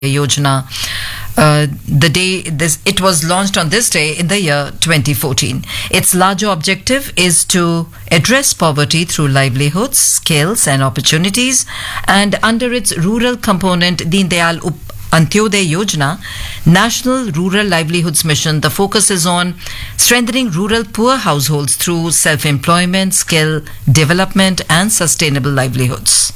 Yojana. It was launched on this day in the year 2014. Its larger objective is to address poverty through livelihoods, skills and opportunities, and under its rural component, Deen Dayal Antyodaya Yojana, National Rural Livelihoods Mission, the focus is on strengthening rural poor households through self-employment, skill development and sustainable livelihoods.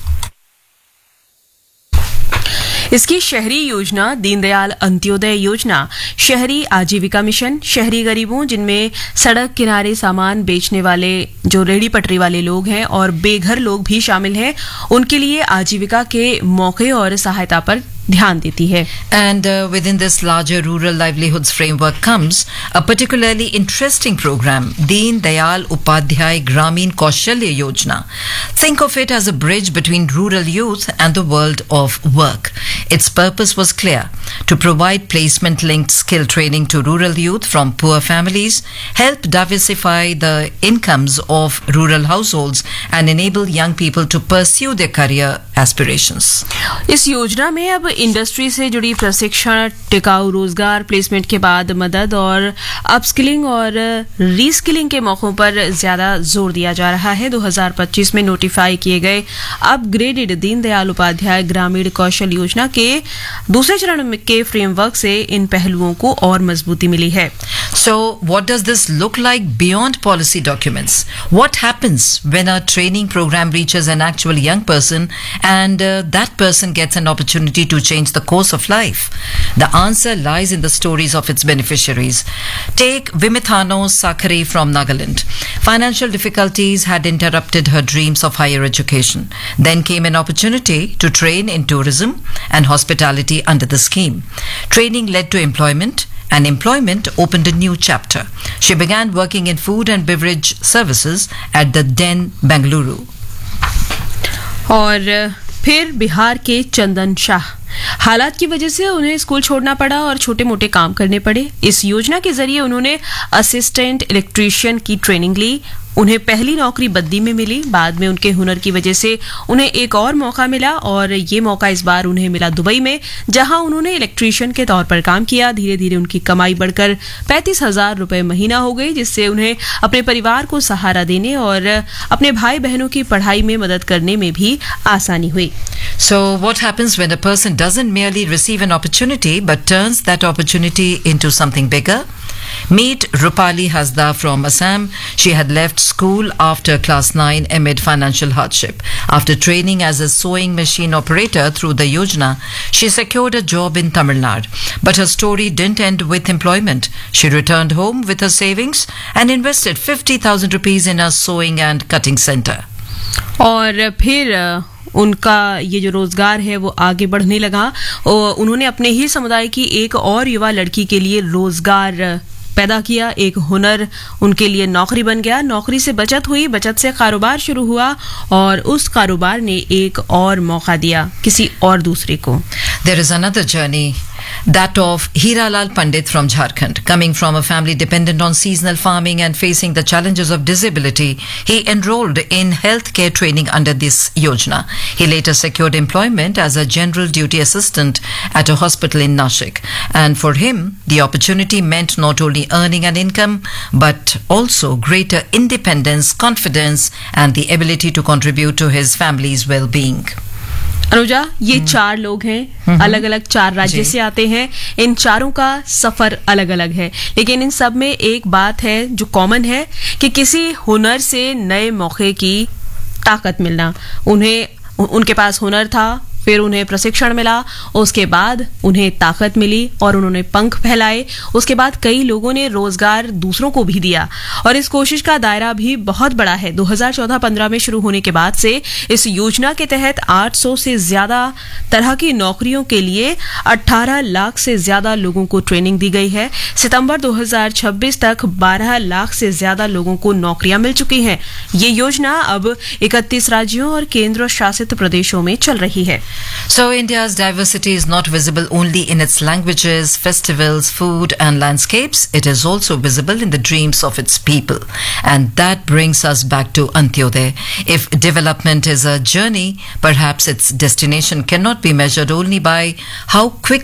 इसकी शहरी योजना दीनदयाल अंत्योदय योजना शहरी आजीविका mission शहरी गरीबों जिनमें सड़क किनारे सामान बेचने वाले जो रेहड़ी पटरी वाले लोग हैं और बेघर लोग भी शामिल हैं उनके लिए आजीविका के मौके और सहायता पर ध्यान देती है. And within this larger rural livelihoods framework comes a particularly interesting program, Deen Dayal Upadhyay Gramin Kaushalya Yojana. Think of it as a bridge between rural youth and the world of work. Its purpose was clear: to provide placement-linked skill training to rural youth from poor families, help diversify the incomes of rural households, and enable young people to pursue their career aspirations. इस योजना में अब industry से जुड़ी प्रशिक्षण, टिकाऊ रोजगार, placement के बाद मदद और अपस्किलिंग और रीस्किलिंग के मौकों पर ज्यादा जोर दिया जा रहा है. 2025 में नोटिफाई किए गए अपग्रेडेड दीनदयाल उपाध्याय ग्रामीण कौशल योजना के दूसरे चरण के फ्रेमवर्क से इन पहलुओं को और मजबूती मिली है. So, what does this look like beyond policy documents? What happens when a training program reaches an actual young person and that person gets an opportunity to change the course of life? The answer lies in the stories of its beneficiaries. Take Vimithano Sakhare from Nagaland. Financial difficulties had interrupted her dreams of higher education. Then came an opportunity to train in tourism and hospitality under the scheme. Training led to employment, and employment opened a new chapter. She began working in food and beverage services at the Den, Bengaluru. और फिर बिहार के चंदन शाह, हालात की वजह से उन्हें school छोड़ना पड़ा और छोटे मोटे काम करने पड़े. इस योजना के जरिए उन्होंने असिस्टेंट इलेक्ट्रीशियन की ट्रेनिंग ली. उन्हें पहली नौकरी बद्दी में मिली. बाद में उनके हुनर की वजह से उन्हें एक और मौका मिला और ये मौका इस बार उन्हें मिला दुबई में, जहां उन्होंने इलेक्ट्रीशियन के तौर पर काम किया. धीरे धीरे उनकी कमाई बढ़कर 35,000 रुपए महीना हो गई, जिससे उन्हें अपने परिवार को सहारा देने और अपने भाई बहनों की पढ़ाई में मदद करने में भी आसानी हुई. So, what happens when a person doesn't merely receive an opportunity but turns that opportunity into something bigger? Meet Rupali Hasda from Assam. She had left school after class 9 amid financial hardship. After training as a sewing machine operator through the Yojana, she secured a job in Tamil Nadu. But her story didn't end with employment. She returned home with her savings and invested 50,000 rupees in a sewing and cutting center. और फिर उनका ये जो रोजगार है वो आगे बढ़ने लगा. उन्होंने अपने ही समुदाय की एक और युवा लड़की के लिए रोजगार पैदा किया. एक हुनर उनके लिए नौकरी बन गया. नौकरी से बचत हुई, बचत से कारोबार शुरू हुआ और उस कारोबार ने एक और मौका दिया किसी और दूसरे को. There is another journey, that of Hiralal Pandit from Jharkhand. Coming from a family dependent on seasonal farming and facing the challenges of disability, he enrolled in healthcare training under this Yojana. He later secured employment as a general duty assistant at a hospital in Nashik. And for him, the opportunity meant not only earning an income, but also greater independence, confidence, and the ability to contribute to his family's well-being. Anuja, ये चार लोग हैं, अलग अलग 4 राज्य से आते हैं. इन चारों का सफर अलग अलग है, लेकिन इन सब में एक बात है जो कॉमन है कि किसी हुनर से नए मौके की ताकत मिलना. उनके पास हुनर था, फिर उन्हें प्रशिक्षण मिला, उसके बाद उन्हें ताकत मिली और उन्होंने पंख फैलाए. उसके बाद कई लोगों ने रोजगार दूसरों को भी दिया और इस कोशिश का दायरा भी बहुत बड़ा है. 2014-15 में शुरू होने के बाद से इस योजना के तहत 800 से ज्यादा तरह की नौकरियों के लिए 18 लाख से ज्यादा लोगों को ट्रेनिंग दी गई है. सितंबर 2026 तक 12 लाख से ज्यादा लोगों को नौकरियां मिल चुकी हैं. ये योजना अब 31 राज्यों और केंद्र शासित प्रदेशों में चल रही है. So India's diversity is not visible only in its languages, festivals, food and landscapes. It is also visible in the dreams of its people. And that brings us back to Antyodaya. If development is a journey, perhaps its destination cannot be measured only by how quick